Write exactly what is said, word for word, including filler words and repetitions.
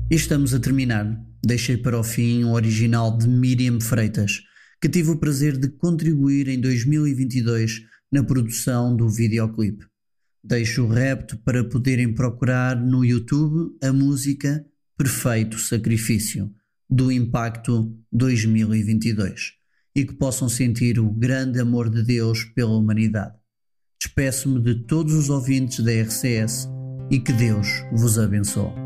E estamos a terminar. Deixei para o fim um original de Miriam Freitas, que tive o prazer de contribuir em dois mil e vinte e dois na produção do videoclipe. Deixo o repto para poderem procurar no YouTube a música Perfeito Sacrifício, do Impacto dois mil e vinte e dois, e que possam sentir o grande amor de Deus pela humanidade. Despeço-me de todos os ouvintes da R C S e que Deus vos abençoe.